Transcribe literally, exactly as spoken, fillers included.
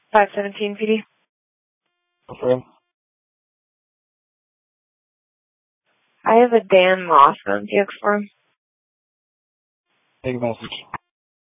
five seventeen P D. For him. I have a Dan Moss on D X four. Take a message.